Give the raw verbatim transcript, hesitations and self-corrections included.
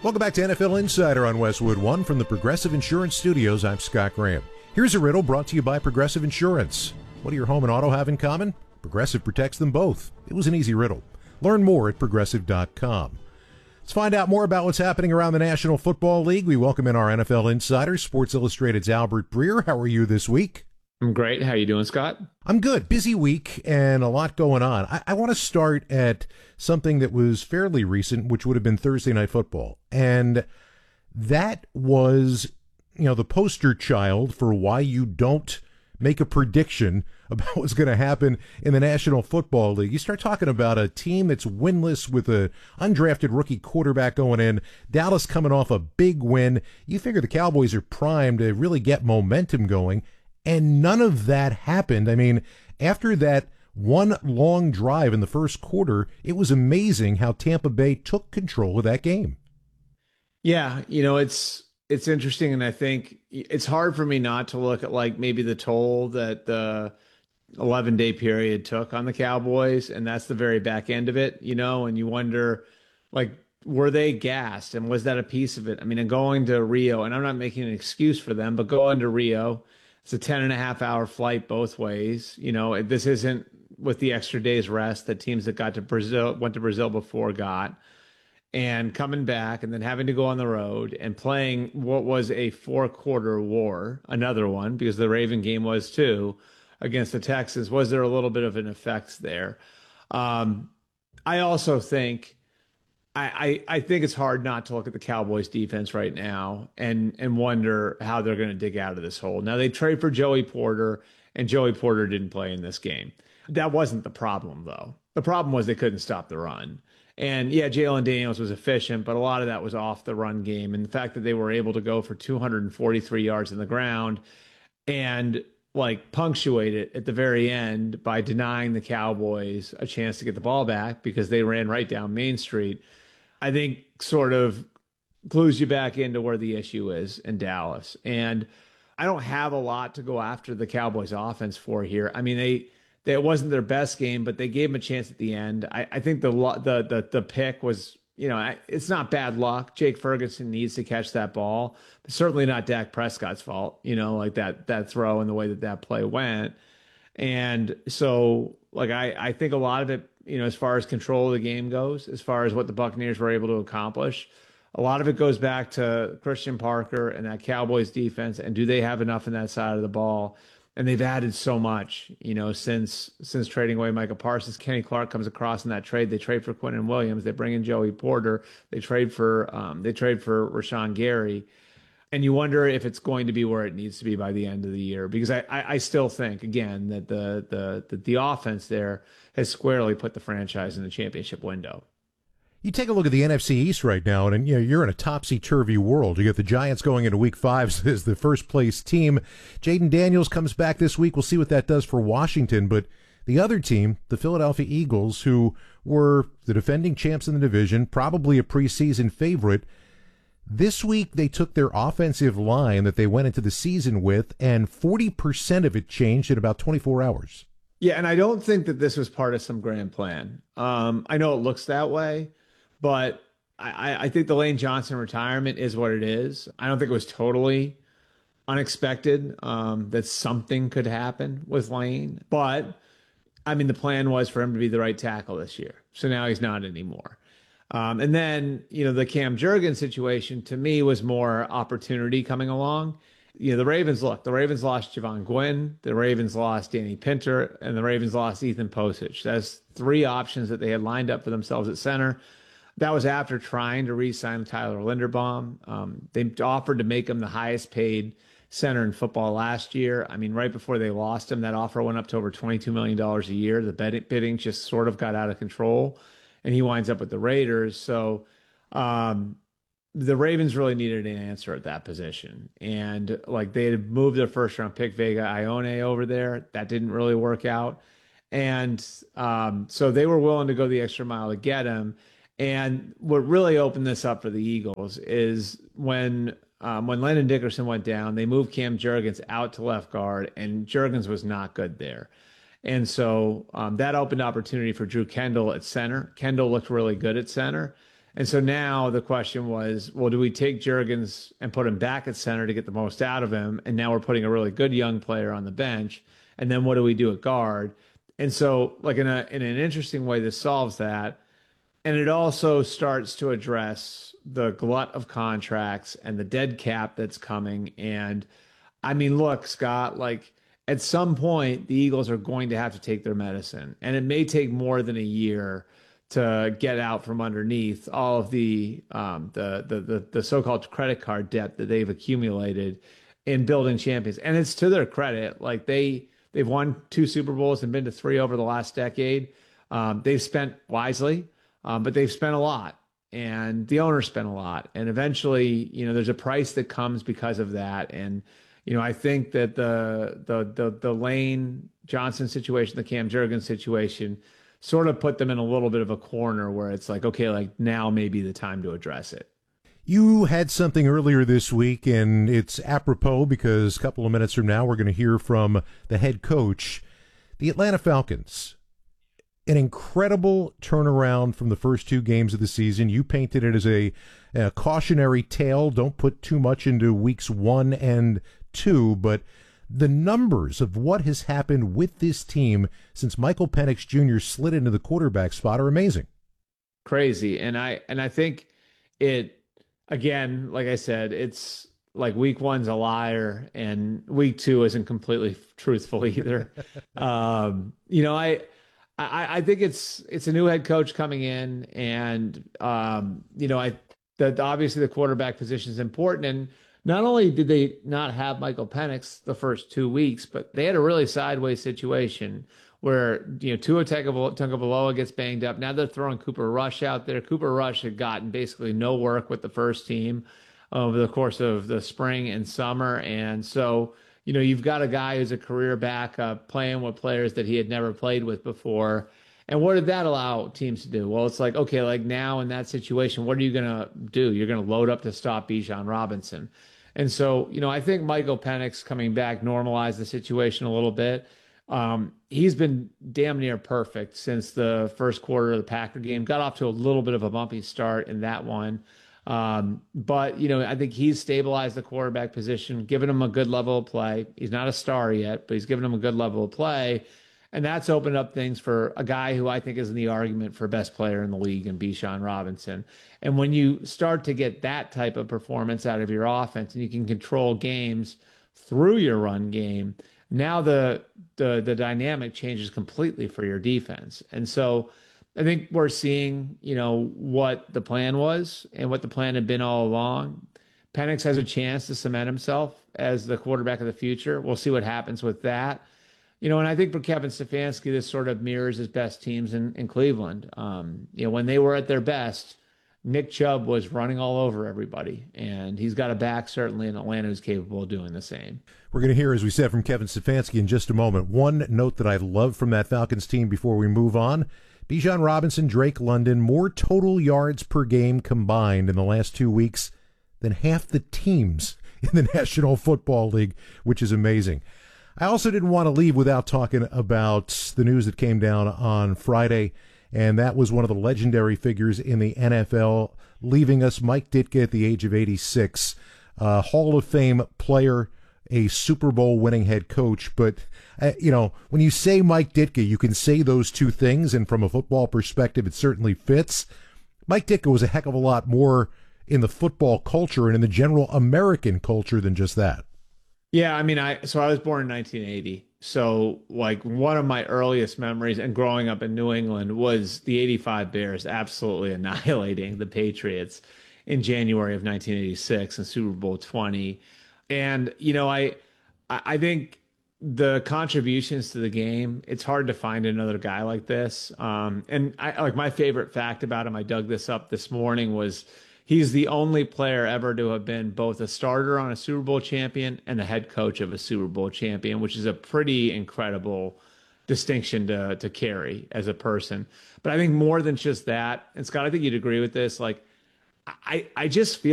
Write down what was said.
Welcome back to N F L Insider on Westwood One from the Progressive Insurance Studios. I'm Scott Graham. Here's a riddle brought to you by Progressive Insurance. What do your home and auto have in common? Progressive protects them both. It was an easy riddle. Learn more at progressive dot com. Let's find out more about what's happening around the National Football League. We welcome in our N F L Insider, Sports Illustrated's Albert Breer. How are you this week? I'm great. How are you doing, Scott? I'm good. Busy week and a lot going on. I, I want to start at something that was fairly recent, which would have been Thursday Night Football. And that was, you know, the poster child for why you don't make a prediction about what's going to happen in the National Football League. You start talking about a team that's winless with a undrafted rookie quarterback going in, Dallas coming off a big win. You figure the Cowboys are primed to really get momentum going. And none of that happened. I mean, after that one long drive in the first quarter, it was amazing how Tampa Bay took control of that game. Yeah, you know, it's it's interesting, and I think it's hard for me not to look at like maybe the toll that the eleven-day period took on the Cowboys, and that's the very back end of it, you know, and you wonder, like, were they gassed, and was that a piece of it? I mean, and going to Rio, and I'm not making an excuse for them, but going to Rio, it's a ten and a half hour flight both ways. You know, this isn't with the extra day's rest that teams that got to Brazil, went to Brazil before got, and coming back and then having to go on the road and playing what was a four quarter war, another one, because the Raven game was too, against the Texans. Was there a little bit of an effect there? Um, I also think, I, I, I think it's hard not to look at the Cowboys defense right now and and wonder how they're going to dig out of this hole. Now, they trade for Joey Porter, and Joey Porter didn't play in this game. That wasn't the problem, though. The problem was they couldn't stop the run. And, yeah, Jalen Daniels was efficient, but a lot of that was off the run game. And the fact that they were able to go for two hundred forty-three yards in the ground and, like, punctuate it at the very end by denying the Cowboys a chance to get the ball back because they ran right down Main Street, I think sort of clues you back into where the issue is in Dallas. And I don't have a lot to go after the Cowboys offense for here. I mean, they, they it wasn't their best game, but they gave them a chance at the end. I, I think the, the the the pick was, you know, it's not bad luck. Jake Ferguson needs to catch that ball, but certainly not Dak Prescott's fault, you know, like that that throw and the way that that play went. And so, like, I, I think a lot of it, you know, as far as control of the game goes, as far as what the Buccaneers were able to accomplish, a lot of it goes back to Christian Parker and that Cowboys defense. And do they have enough in that side of the ball? And they've added so much, you know, since since trading away Micah Parsons. Kenny Clark comes across in that trade. They trade for Quinnen Williams. They bring in Joey Porter. They trade for um, they trade for Rashawn Gary. And you wonder if it's going to be where it needs to be by the end of the year, because I, I, I still think, again, that the, the the the offense there has squarely put the franchise in the championship window. You take a look at the N F C East right now, and you know, you're in a topsy-turvy world. You get the Giants going into Week Five as the first-place team. Jaden Daniels comes back this week. We'll see what that does for Washington. But the other team, the Philadelphia Eagles, who were the defending champs in the division, probably a preseason favorite, this week they took their offensive line that they went into the season with, and forty percent of it changed in about twenty-four hours. Yeah, and I don't think that this was part of some grand plan. Um, I know it looks that way, but I, I think the Lane Johnson retirement is what it is. I don't think it was totally unexpected um, that something could happen with Lane. But, I mean, the plan was for him to be the right tackle this year. So now he's not anymore. Um, and then, you know, the Cam Jurgens situation to me was more opportunity coming along. You know, the Ravens, look, the Ravens lost Javon Gwynn, the Ravens lost Danny Pinter, and the Ravens lost Ethan Posich. That's three options that they had lined up for themselves at center. That was after trying to re-sign Tyler Linderbaum. Um, they offered to make him the highest paid center in football last year. I mean, right before they lost him, that offer went up to over twenty-two million dollars a year. The bidding just sort of got out of control, and he winds up with the Raiders. So um, the Ravens really needed an answer at that position. And like they had moved their first round pick, Vega Ione, over there. That didn't really work out. And um, so they were willing to go the extra mile to get him. And what really opened this up for the Eagles is when um, when Landon Dickerson went down, they moved Cam Jurgens out to left guard, and Jurgens was not good there. And so um, that opened opportunity for Drew Kendall at center. Kendall looked really good at center. And so now the question was, well, do we take Jurgens and put him back at center to get the most out of him? And now we're putting a really good young player on the bench. And then what do we do at guard? And so, like in a in an interesting way, this solves that. And it also starts to address the glut of contracts and the dead cap that's coming. And I mean, look, Scott, like at some point, the Eagles are going to have to take their medicine. And it may take more than a year to get out from underneath all of the um, the, the the the so-called credit card debt that they've accumulated in building champions. And it's to their credit, like they they've won two Super Bowls and been to three over the last decade. Um, they've spent wisely, um, but they've spent a lot, and the owners spent a lot. And eventually, you know, there's a price that comes because of that. And you know, I think that the the the the Lane Johnson situation, the Cam Jurgens situation, sort of put them in a little bit of a corner where it's like, okay, like now may be the time to address it. You had something earlier this week, and it's apropos because a couple of minutes from now we're going to hear from the head coach. The Atlanta Falcons, an incredible turnaround from the first two games of the season. You painted it as a, a cautionary tale. Don't put too much into weeks one and two, but the numbers of what has happened with this team since Michael Penix Junior slid into the quarterback spot are amazing. Crazy. And I and I think it, again, like I said, it's like week one's a liar and week two isn't completely truthful either. um, you know, I, I I think it's it's a new head coach coming in, and um, you know, I that obviously the quarterback position is important. And not only did they not have Michael Penix the first two weeks, but they had a really sideways situation where, you know, Tua Tagovailoa gets banged up. Now they're throwing Cooper Rush out there. Cooper Rush had gotten basically no work with the first team over the course of the spring and summer. And so, you know, you've got a guy who's a career backup playing with players that he had never played with before. And what did that allow teams to do? Well, it's like, okay, like now in that situation, what are you going to do? You're going to load up to stop Bijan Robinson. And so, you know, I think Michael Penix coming back normalized the situation a little bit. Um, he's been damn near perfect since the first quarter of the Packer game. Got off to a little bit of a bumpy start in that one. Um, but, you know, I think he's stabilized the quarterback position, given him a good level of play. He's not a star yet, but he's given him a good level of play. And that's opened up things for a guy who I think is in the argument for best player in the league in Bijan Robinson. And when you start to get that type of performance out of your offense and you can control games through your run game, now the the the dynamic changes completely for your defense. And so I think we're seeing, you know, what the plan was and what the plan had been all along. Penix has a chance to cement himself as the quarterback of the future. We'll see what happens with that. You know, and I think for Kevin Stefanski, this sort of mirrors his best teams in, in Cleveland. Um, you know, when they were at their best, Nick Chubb was running all over everybody, and he's got a back certainly in Atlanta who's capable of doing the same. We're going to hear, as we said, from Kevin Stefanski in just a moment. One note that I love from that Falcons team before we move on, Bijan Robinson, Drake London, more total yards per game combined in the last two weeks than half the teams in the National Football League, which is amazing. I also didn't want to leave without talking about the news that came down on Friday, and that was one of the legendary figures in the N F L leaving us, Mike Ditka, at the age of eighty-six. Uh, Hall of Fame player, a Super Bowl winning head coach. But, uh, you know, when you say Mike Ditka, you can say those two things, and from a football perspective, it certainly fits. Mike Ditka was a heck of a lot more in the football culture and in the general American culture than just that. Yeah, I mean, I so I was born in nineteen eighty. So, like, one of my earliest memories and growing up in New England was the eighty-five Bears absolutely annihilating the Patriots in January of nineteen eighty-six in Super Bowl twenty. And, you know, I I think the contributions to the game, it's hard to find another guy like this. Um, and I like my favorite fact about him, I dug this up this morning, was he's the only player ever to have been both a starter on a Super Bowl champion and the head coach of a Super Bowl champion, which is a pretty incredible distinction to to carry as a person. But I think more than just that, and Scott, I think you'd agree with this, like I, I just feel